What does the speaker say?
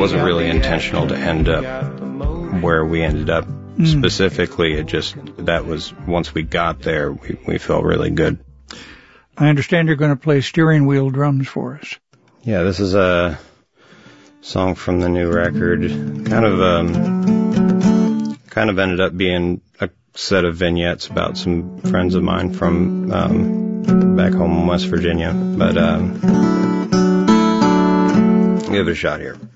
wasn't really intentional to end up where we ended up specifically. It just, that was, once we got there, we felt really good. I understand you're going to play steering wheel drums for us. Yeah, this is a song from the new record. Kind of ended up being a set of vignettes about some friends of mine from back home in West Virginia. But give it a shot here.